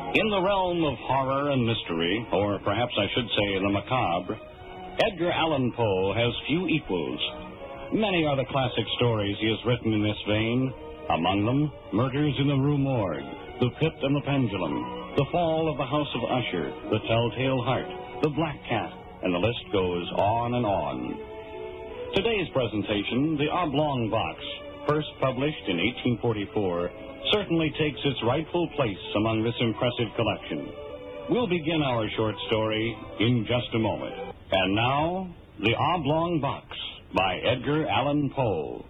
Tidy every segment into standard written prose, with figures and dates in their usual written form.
In the realm of horror and mystery, or perhaps I should say the macabre, Edgar Allan Poe has few equals. Many are the classic stories he has written in this vein. Among them, Murders in the Rue Morgue, The Pit and the Pendulum, The Fall of the House of Usher, The Telltale Heart, The Black Cat, and the list goes on and on. Today's presentation, The Oblong Box, first published in 1844, certainly takes its rightful place among this impressive collection. We'll begin our short story in just a moment. And now, The Oblong Box by Edgar Allan Poe.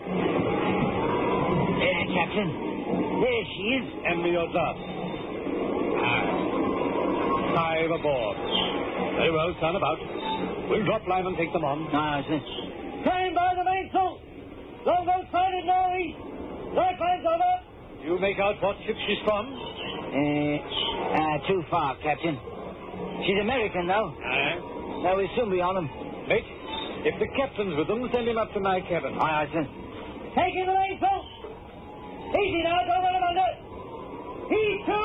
Captain, there she is. Hand me your glass. Dive aboard. Very well, turn about. We'll drop line and take them on. Sir. Time by the mainsail. Longboat sighted northeast. Dark lines over. You make out what ship she's from? Too far, Captain. She's American, though. We'll soon be on them. Mate, if the captain's with them, send him up to my cabin. Aye, sir. Taking the mainsail. Easy now, don't let him under. Heave to.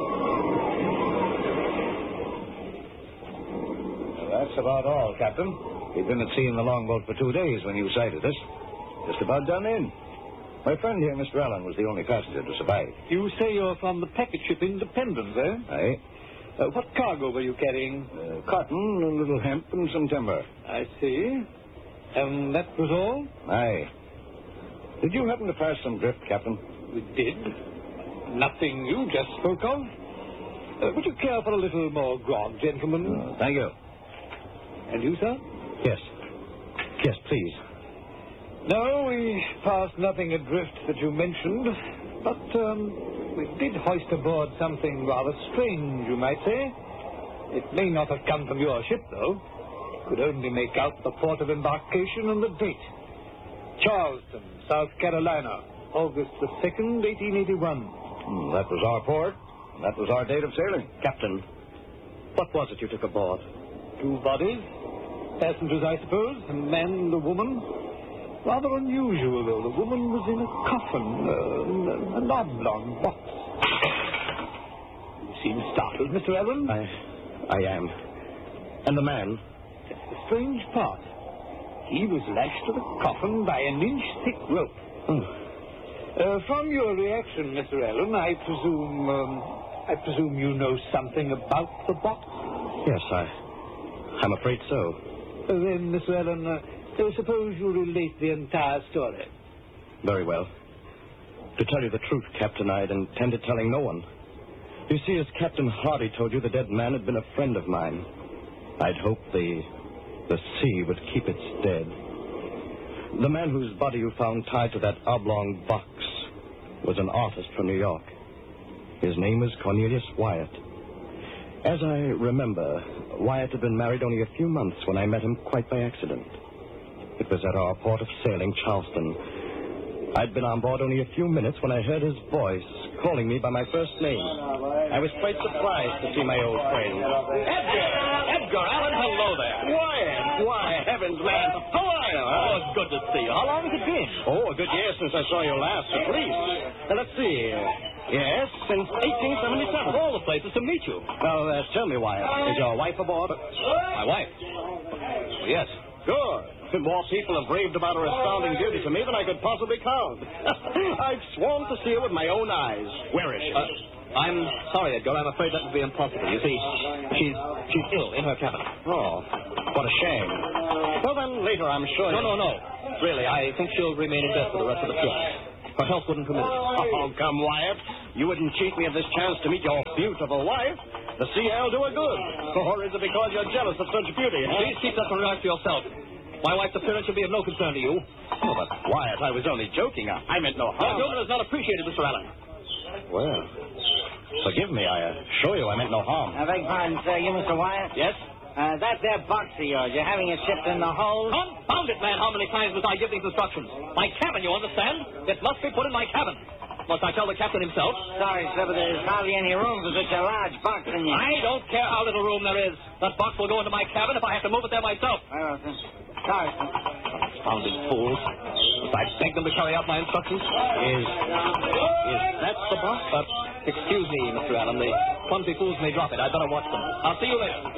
That's about all, Captain. We've been at sea in the longboat for 2 days when you sighted us. Just about done in. My friend here, Mr. Allen, was the only passenger to survive. You say you're from the packet ship Independence, eh? Aye. What cargo were you carrying? Cotton, a little hemp, and some timber. I see. And that was all? Aye. Did you happen to pass some drift, Captain? We did. Nothing you just spoke of. Would you care for a little more grog, gentlemen? Thank you. And you, sir? Yes. Yes, please. No, we passed nothing adrift that you mentioned, but we did hoist aboard something rather strange, you might say. It may not have come from your ship, though. Could only make out the port of embarkation and the date. Charleston, South Carolina, August the 2nd, 1881. That was our port. That was our date of sailing. Captain, what was it you took aboard? 2 bodies. Passengers, I suppose, a man and a woman. Rather unusual, though. The woman was in a coffin, an oblong box. You seem startled, Mr. Allen. I am. And the man? That's the strange part. He was lashed to the coffin by an inch-thick rope. From your reaction, Mr. Allen, I presume you know something about the box? Yes, I'm afraid so. Then, Mr. Allen, suppose you relate the entire story. Very well. To tell you the truth, Captain, I'd intended telling no one. You see, as Captain Hardy told you, the dead man had been a friend of mine. I'd hoped the sea would keep its dead. The man whose body you found tied to that oblong box was an artist from New York. His name was Cornelius Wyatt. As I remember, Wyatt had been married only a few months when I met him quite by accident. It was at our port of sailing, Charleston. I'd been on board only a few minutes when I heard his voice calling me by my first name. I was quite surprised to see my old friend. Edgar Allan, hello there. Why, heavens, man. How are you? Oh, it's good to see you. How long has it been? Oh, a good year since I saw you last, at least. Let's see. Yes, since 1877. Of all the places to meet you. Well, tell me, Wyatt, is your wife aboard? My wife? Yes. Good. More people have raved about her astounding beauty to me than I could possibly count. I've sworn to see her with my own eyes. Where is she? I'm sorry, Edgar. I'm afraid that would be impossible. You see, she's ill in her cabin. Oh, what a shame. Well, then, later, I'm sure... No. Really, I think she'll remain in bed for the rest of the trip. Her health wouldn't permit it. Oh, come, Wyatt. You wouldn't cheat me of this chance to meet your beautiful wife. The sea air'll do her good. Or is it because you're jealous of such beauty? Please keep that remark to yourself. My wife's appearance should be of no concern to you. Oh, but, Wyatt, I was only joking. I meant no harm. Your humor is not appreciated, Mr. Allen. Well, forgive me. I assure you I meant no harm. I beg pardon, sir. You, Mr. Wyatt? Yes? That there box of yours, you're having it shipped in the hold? Confound it, man. How many times must I give these instructions? My cabin, you understand? It must be put in my cabin. Must I tell the captain himself? Sorry, sir, but there's hardly any room for such a large box in here. I don't care how little room there is. That box will go into my cabin if I have to move it there myself. Well, sir. Sorry, sir. Confounded fools. The Must I beg them to carry out my instructions? Is that the box? Excuse me, Mr. Allen. The clumsy fools may drop it. I'd better watch them. I'll see you later.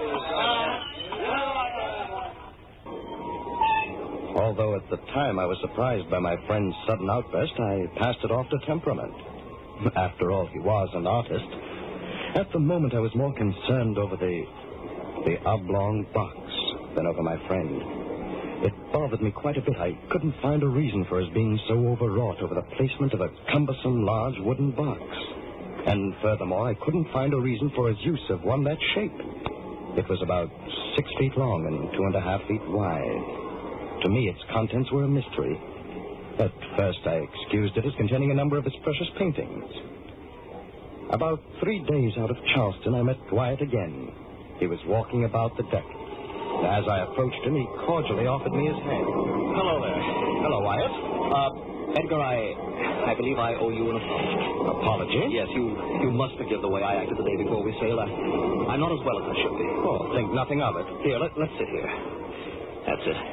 Although at the time I was surprised by my friend's sudden outburst, I passed it off to temperament. After all, he was an artist. At the moment, I was more concerned over the oblong box than over my friend. It bothered me quite a bit. I couldn't find a reason for his being so overwrought over the placement of a cumbersome, large wooden box. And furthermore, I couldn't find a reason for his use of one that shape. It was about 6 feet long and 2.5 feet wide. To me, its contents were a mystery. At first, I excused it as containing a number of his precious paintings. About 3 days out of Charleston, I met Wyatt again. He was walking about the deck. As I approached him, he cordially offered me his hand. Hello there. Hello, Wyatt. Edgar, I believe I owe you an apology. Apology? Yes, you must forgive the way I acted the day before we sailed. I'm not as well as I should be. Oh, think nothing of it. Here, let's sit here. That's it.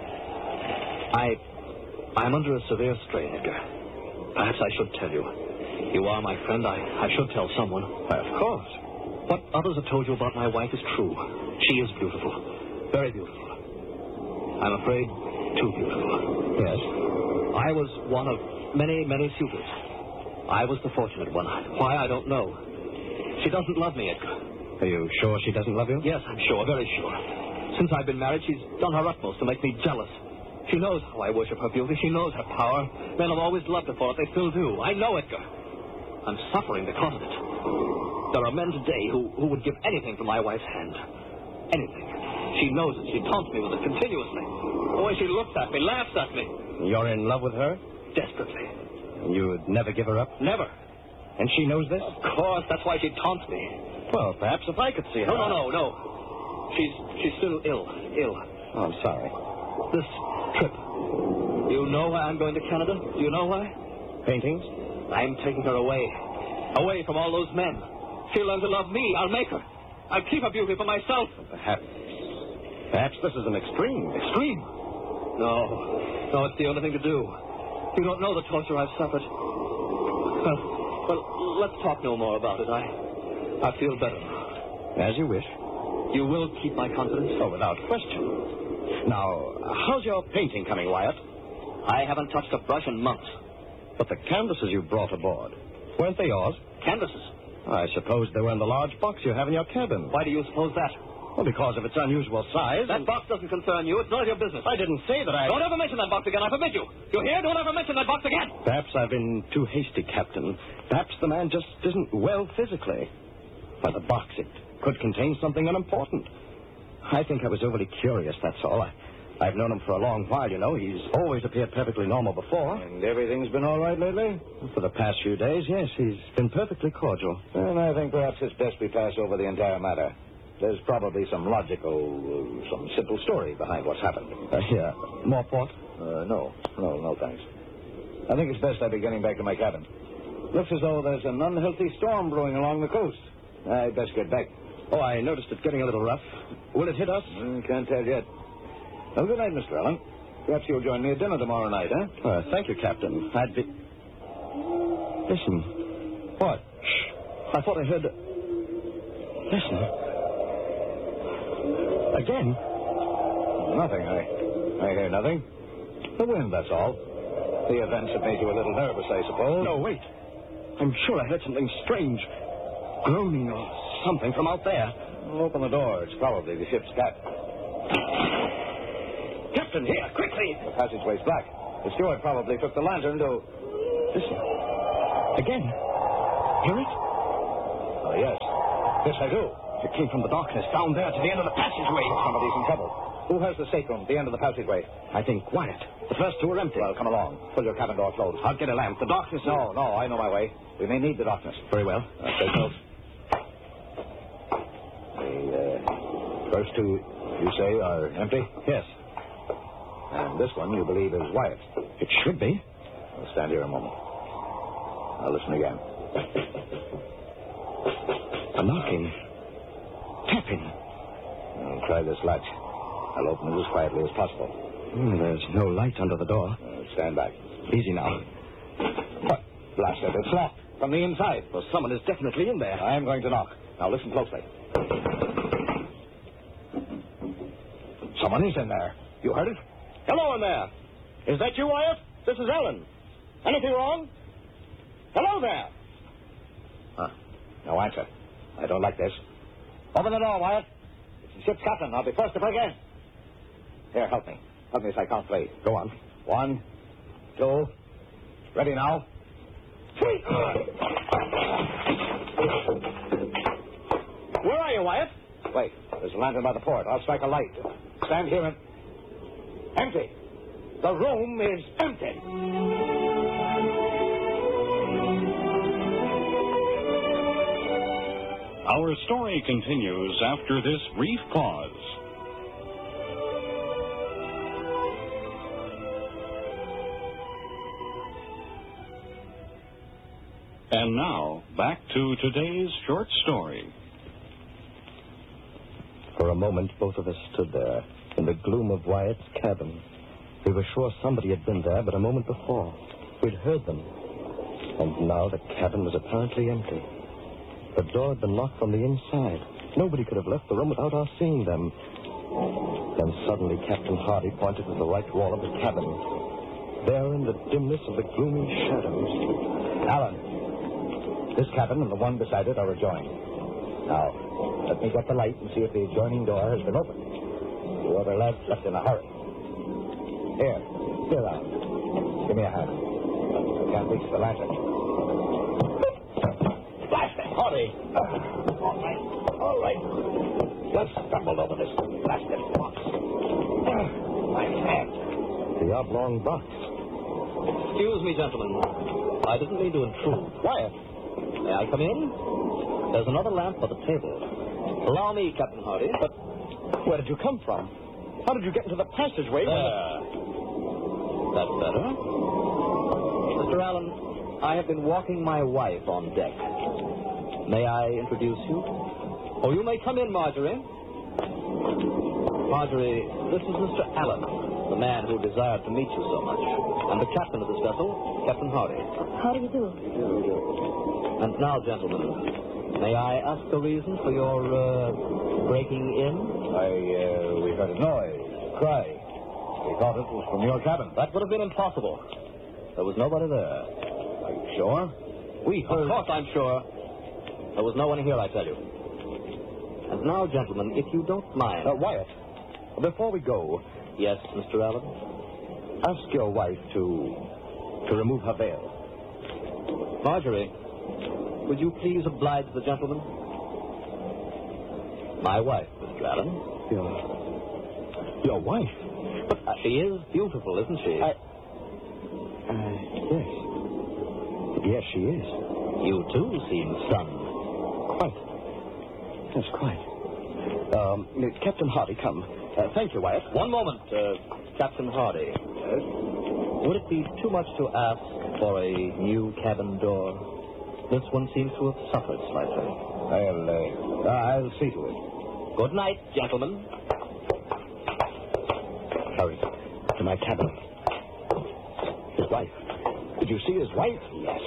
I'm under a severe strain, Edgar. Perhaps I should tell you. You are my friend. I should tell someone. Of course. What others have told you about my wife is true. She is beautiful. Very beautiful. I'm afraid too beautiful. Yes? I was one of many, many suitors. I was the fortunate one. Why, I don't know. She doesn't love me, Edgar. Are you sure she doesn't love you? Yes, I'm sure, very sure. Since I've been married, she's done her utmost to make me jealous. She knows how I worship her beauty. She knows her power. Men have always loved her for it. They still do. I know, Edgar. I'm suffering because of it. There are men today who would give anything for my wife's hand. Anything. She knows it. She taunts me with it continuously. The way she looks at me, laughs at me. You're in love with her? Desperately. You'd never give her up? Never. And she knows this? Of course. That's why she taunts me. Well, perhaps if I could see her. No. She's still ill. Oh, I'm sorry. This trip. You know why I'm going to Canada? Do you know why? Paintings? I'm taking her away. Away from all those men. She'll learn to love me. I'll make her. I'll keep her beauty for myself. Perhaps this is an extreme. Extreme? No, it's the only thing to do. You don't know the torture I've suffered. Well, let's talk no more about it. I feel better. As you wish. You will keep my confidence? Oh, without question. Now, how's your painting coming, Wyatt? I haven't touched a brush in months. But the canvases you brought aboard, weren't they yours? Canvases? I suppose they were in the large box you have in your cabin. Why do you suppose that? Well, because of its unusual size. That box doesn't concern you. It's none of your business. I didn't say that I... Don't ever mention that box again. I forbid you. You hear? Don't ever mention that box again. Perhaps I've been too hasty, Captain. Perhaps the man just isn't well physically. By the box, it could contain something unimportant. I think I was overly curious, that's all. I've known him for a long while, you know. He's always appeared perfectly normal before. And everything's been all right lately? For the past few days, yes. He's been perfectly cordial. And I think perhaps it's best we pass over the entire matter. There's probably some logical, some simple story behind what's happened. Yeah. More port? No, thanks. I think it's best I be getting back to my cabin. Looks as though there's an unhealthy storm brewing along the coast. I'd best get back. Oh, I noticed it getting a little rough. Will it hit us? Can't tell yet. Well, good night, Mr. Allen. Perhaps you'll join me at dinner tomorrow night, huh? Thank you, Captain. I'd be... Listen. What? Shh. I thought I heard... Listen. Again? Nothing. I hear nothing. The wind, that's all. The events have made you a little nervous, I suppose. No, wait. I'm sure I heard something strange. Groaning or something from out there. Open the door. It's probably the ship's cat. Captain, here, quickly. The passageway's black. The steward probably took the lantern to... Listen. Again. Hear it? Oh, yes. Yes, I do. It came from the darkness down there to the end of the passageway. Somebody's in trouble. Who has the stateroom, the end of the passageway? I think Wyatt. The first two are empty. Well, come along. Pull your cabin door closed. I'll get a lamp. The darkness... No, I know my way. We may need the darkness. Very well. Take notes. The first two, you say, are empty? Yes. And this one you believe is Wyatt? It should be. I'll stand here a moment. I'll listen again. A knocking. Tapping. I'll try this latch. I'll open it as quietly as possible. There's no light under the door. It's stand back. Easy now. What? Blast it, it's locked from the inside. Well, someone is definitely in there. I'm going to knock. Now listen closely. Someone is in there. You heard it? Hello in there. Is that you, Wyatt? This is Ellen. Anything wrong? Hello there. Huh. No answer. I don't like this. Open the door, Wyatt. It's the ship's captain. I'll be first to break in. Here, help me. Help me as I count 3. Go on. 1, 2. Ready now? 3. Where are you, Wyatt? Wait. There's a lantern by the port. I'll strike a light. Stand here and... Empty. The room is empty. Our story continues after this brief pause. And now, back to today's short story. For a moment, both of us stood there in the gloom of Wyatt's cabin. We were sure somebody had been there but a moment before. We'd heard them. And now the cabin was apparently empty. The door had been locked from the inside. Nobody could have left the room without our seeing them. Then suddenly Captain Hardy pointed to the right wall of the cabin. There in the dimness of the gloomy shadows. Alan, this cabin and the one beside it are adjoined. Now, let me get the light and see if the adjoining door has been opened. The other lads left in a hurry. Here, Alan. Give me a hand. I can't reach the lantern. Blast it, Hardy. All right. Just stumbled over this blasted box. My hand. The oblong box. Excuse me, gentlemen. I didn't mean to intrude. Wyatt! May I come in? There's another lamp by the table. Allow me, Captain Hardy. But where did you come from? How did you get into the passageway? There. That's better. Mr. Allen, I have been walking my wife on deck. May I introduce you? Oh, you may come in, Marjorie. Marjorie, this is Mr. Allen, the man who desired to meet you so much, and the captain of this vessel, Captain Hardy. How do you do? And now, gentlemen, may I ask the reason for your breaking in? We heard a noise, a cry. We thought it was from your cabin. That would have been impossible. There was nobody there. Are you sure? We heard... Of course I'm sure. There was no one here, I tell you. And now, gentlemen, if you don't mind... Wyatt, before we go... Yes, Mr. Allen? Ask your wife to remove her veil. Marjorie, would you please oblige the gentleman? My wife, Mr. Allen. Your wife? But she is beautiful, isn't she? Yes. Yes, she is. You, too, seem stunned. Quite. Yes, quite. Captain Hardy, come. Thank you, Wyatt. One moment, Captain Hardy. Yes? Would it be too much to ask for a new cabin door? This one seems to have suffered slightly. I'll see to it. Good night, gentlemen. Hurry. To my cabin. His wife. Did you see his wife? Yes.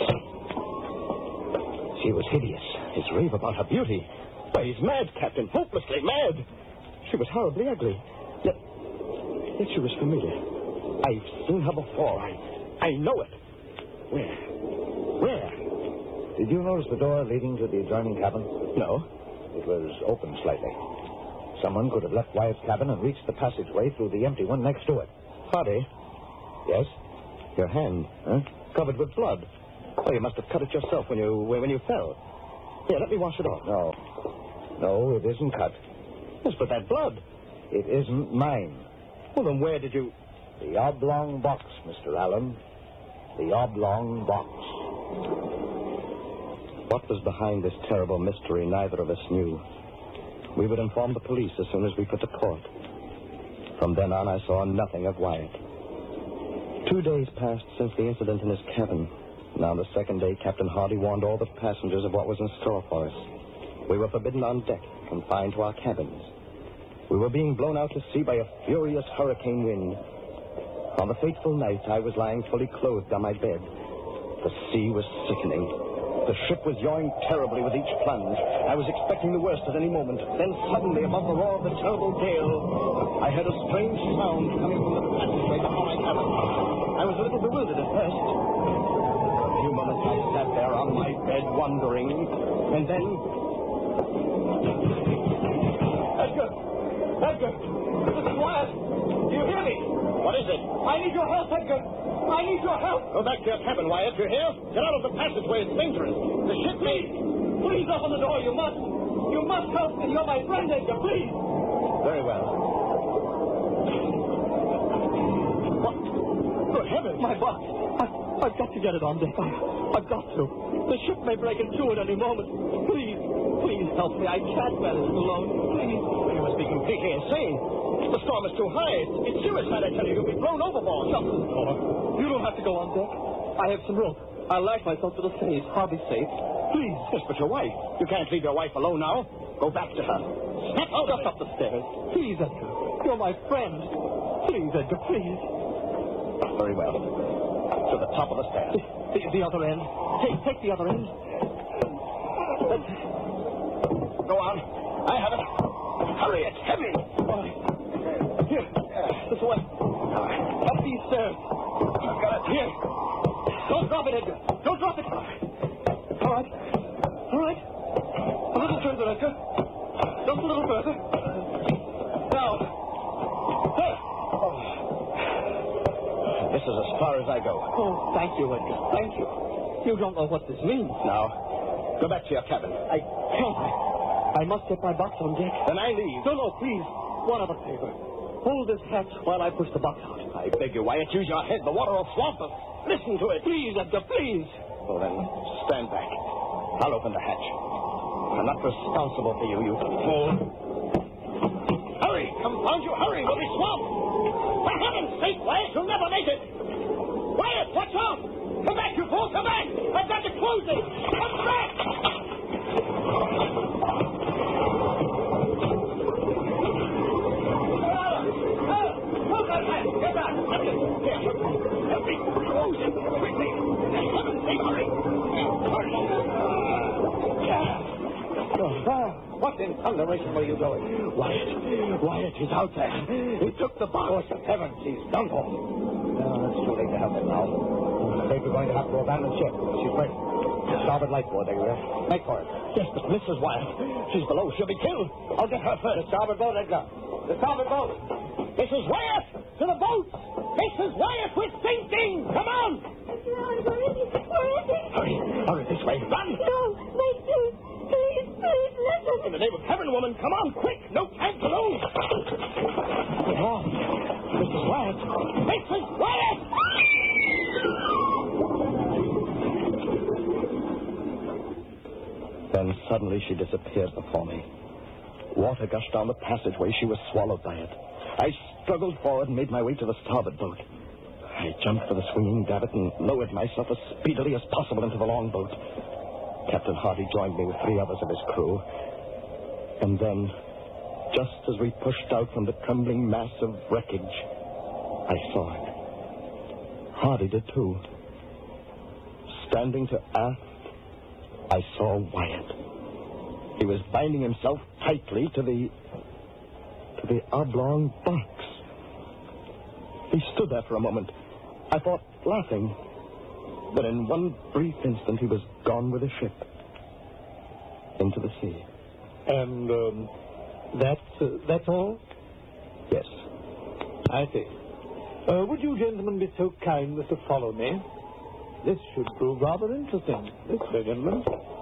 She was hideous. His rave about her beauty. Why, he's mad, Captain. Hopelessly mad. She was horribly ugly. Yet she was familiar. I've seen her before. I know it. Where? Did you notice the door leading to the adjoining cabin? No. It was open slightly. Someone could have left Wyatt's cabin and reached the passageway through the empty one next to it. Hardy, Yes? your hand, covered with blood. Oh, you must have cut it yourself when you fell. Here, let me wash it off. No, it isn't cut. Yes, but that blood. It isn't mine. Well, then where did you... The oblong box, Mr. Allen. The oblong box. What was behind this terrible mystery, neither of us knew. We would inform the police as soon as we put to port. From then on, I saw nothing of Wyatt. 2 days passed since the incident in his cabin. Now, on the second day, Captain Hardy warned all the passengers of what was in store for us. We were forbidden on deck, confined to our cabins. We were being blown out to sea by a furious hurricane wind. On the fateful night, I was lying fully clothed on my bed. The sea was sickening. The ship was yawing terribly with each plunge. I was expecting the worst at any moment. Then suddenly, above the roar of the terrible gale, I heard a strange sound coming from the passageway before my cabin. I was a little bewildered at first. For a few moments, I sat there on my bed, wondering. And then... Edgar! Edgar! This is Wyatt! Do you hear me? What is it? I need your help, Edgar! I need your help! Go back to your cabin, Wyatt. You hear? Get out of the passageway. It's dangerous. The ship may... Please open the door. You must. You must help me. You're my friend, Edgar. Please. Very well. What? Good heavens. My box. I've got to get it on deck. I've got to. The ship may break in two at any moment. Please. Please help me. I can't manage it alone. Please. You must be completely insane. The storm is too high. It's suicide, I tell you. You'll be blown overboard. Jump to the floor. You don't have to go on deck. I have some rope. I'll lash myself to the safe. I'll be safe. Please. Yes, but your wife. You can't leave your wife alone now. Go back to her. Step out. Just up the stairs. Please, Edgar. You're my friend. Please, Edgar, please. Very well. To the top of the stairs. The other end. Take the other end. Go on. I have it. Hurry, it's heavy. Here. This way. Up these stairs. I've got it. Here. Don't drop it, Edgar. Don't drop it. All right. All right. A little further, Edgar. Just a little further. Now. There. Oh. This is as far as I go. Oh, thank you, Edgar. Thank you. You don't know what this means. Now, go back to your cabin. I can't. I must get my box on deck. Then I leave. No, please. One other favor. Hold this hatch while I push the box out. I beg you, Wyatt, use your head. The water will swamp us. Listen to it. Please, Edgar, please. Well, then, stand back. I'll open the hatch. I'm not responsible for you, you fool. Hurry! Confound you, hurry! We'll be swamped! For heaven's sake, Wyatt, you'll never make it! Wyatt, watch out! Come back, you fool, come back! I've got to close it! Come back! Get back! Help me! Close it! Quickly! For heaven's sake, hurry! Hurry! What in thunderation were you going? Wyatt, he's out there. He took the box. Oh, heavens, he's done for. No, it's too late to help him now. I'm afraid we're going to have to abandon ship. She's burning. Starboard lifeboard, Edgar. Make for it. Yes, but Mrs. Wyatt. She's below. She'll be killed. I'll get her first. The starboard boat, Edgar. The starboard boat. Mrs. Wyatt! To the boat! Mrs. Wyatt, we're sinking! Come on! Hurry, this way. Run! No, wait, please, listen. In the name of heaven, woman, come on, quick! No time to lose! Get on. Mrs. Wyatt! Mrs. Wyatt! Then suddenly she disappeared before me. Water gushed down the passageway. She was swallowed by it. I struggled forward and made my way to the starboard boat. I jumped for the swinging davit and lowered myself as speedily as possible into the longboat. Captain Hardy joined me with 3 others of his crew. And then, just as we pushed out from the trembling mass of wreckage, I saw it. Hardy did too. Standing to aft, I saw Wyatt. He was binding himself tightly to the oblong box. He stood there for a moment. I thought, laughing. But in one brief instant, he was gone with the ship. Into the sea. And, that's all? Yes. I see. Would you gentlemen be so kind as to follow me? This should prove rather interesting. This way, gentlemen.